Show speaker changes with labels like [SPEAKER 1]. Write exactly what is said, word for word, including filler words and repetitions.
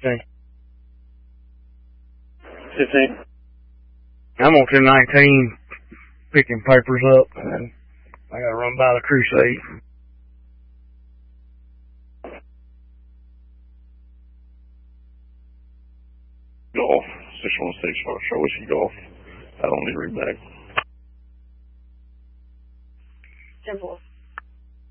[SPEAKER 1] Okay.
[SPEAKER 2] fifteen.
[SPEAKER 1] I'm on ten nineteen picking papers up, and I gotta run by the Crusade.
[SPEAKER 2] Golf. six one six four. Show whiskey golf. I don't need to read back.
[SPEAKER 3] Simple.